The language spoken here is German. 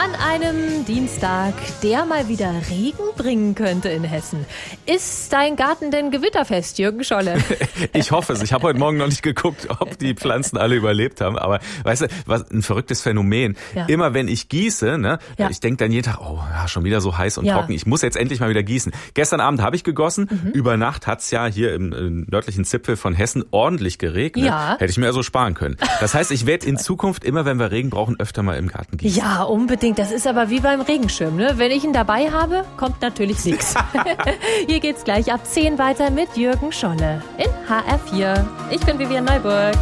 An einem Dienstag, der mal wieder Regen bringen könnte in Hessen. Ist dein Garten denn gewitterfest, Jürgen Scholle? Ich hoffe es. Ich habe heute Morgen noch nicht geguckt, ob die Pflanzen alle überlebt haben. Aber weißt du, was ein verrücktes Phänomen. Ja. Immer wenn ich gieße, ne, ich denke dann jeden Tag, oh, ja, schon wieder so heiß und trocken. Ich muss jetzt endlich mal wieder gießen. Gestern Abend habe ich gegossen. Über Nacht hat's ja hier im nördlichen Zipfel von Hessen ordentlich geregnet. Ja. Hätte ich mir also sparen können. Das heißt, ich werde in Zukunft immer, wenn wir Regen brauchen, öfter mal im Garten gießen. Ja, unbedingt. Das ist aber wie beim Regenschirm, ne? Wenn ich ihn dabei habe, kommt natürlich nichts. Hier geht's gleich ab 10 weiter mit Jürgen Scholle in HR4. Ich bin Vivian Neuburg.